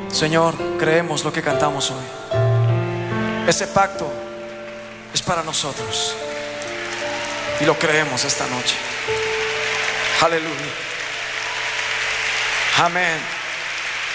Señor, creemos lo que cantamos hoy. Ese pacto es para nosotros y lo creemos esta noche. Aleluya. Amén.